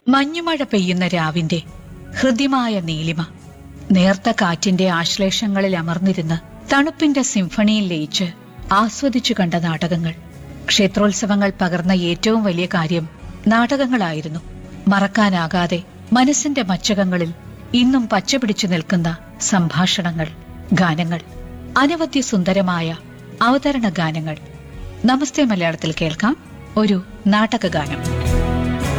മഞ്ഞുമഴ പെയ്യുന്ന രാവിന്റെ ഹൃദ്യമായ നീലിമ, നേർത്ത കാറ്റിന്റെ ആശ്ലേഷങ്ങളിൽ അമർന്നിരുന്ന് തണുപ്പിന്റെ സിംഫണിയിൽ ലയിച്ച് ആസ്വദിച്ചു കണ്ട നാടകങ്ങൾ. ക്ഷേത്രോത്സവങ്ങൾ പകർന്ന ഏറ്റവും വലിയ കാര്യം നാടകങ്ങളായിരുന്നു. മറക്കാനാകാതെ മനസ്സിന്റെ മച്ചകങ്ങളിൽ ഇന്നും പച്ചപിടിച്ചു നിൽക്കുന്ന സംഭാഷണങ്ങൾ, ഗാനങ്ങൾ, അനവധി സുന്ദരമായ അവതരണ ഗാനങ്ങൾ. നമസ്തേ മലയാളത്തിൽ കേൾക്കാം ഒരു നാടകഗാനം.